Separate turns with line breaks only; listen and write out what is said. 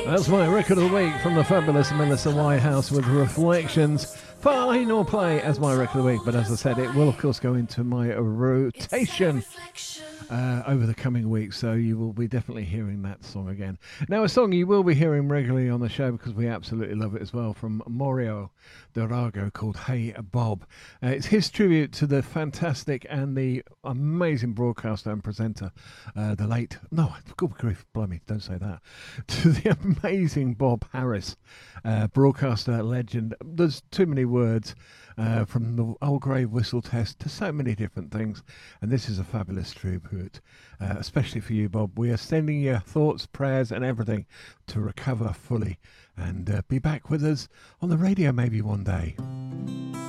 That's my record of the week from the fabulous Melissa Whitehouse with Reflections. Fine or play as my record of the week, but as I said, it will of course go into my rotation over the coming weeks, so you will be definitely hearing that song again. Now, a song you will be hearing regularly on the show because we absolutely love it as well, from Mario Darago, called Hey Bob. It's his tribute to the fantastic and the amazing broadcaster and presenter, the late, no, good grief, blimey, don't say that, to the amazing Bob Harris, broadcaster legend. There's too many words. From the old grave whistle test to so many different things, and this is a fabulous tribute, especially for you, Bob. We are sending you thoughts, prayers and everything to recover fully and be back with us on the radio maybe one day.